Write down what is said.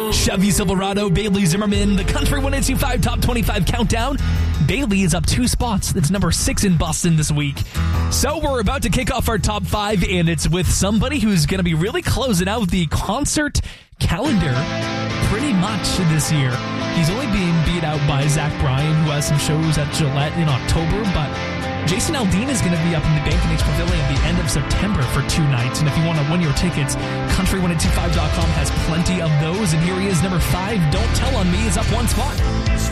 Chevy Silverado, Bailey Zimmerman, the Country 102.5 Top 25 Countdown. Bailey is up 2 spots. It's number 6 in Boston this week. So we're about to kick off our top 5, and it's with somebody who's going to be really closing out the concert calendar pretty much this year. He's only being beat out by Zach Bryan, who has some shows at Gillette in October, but Jason Aldean is going to be up in the Bank & H Pavilion at the end of September for 2 nights. And if you want to win your tickets, Country1025.com has plenty of those. And here he is, number 5, Don't Tell on Me, is up 1 spot.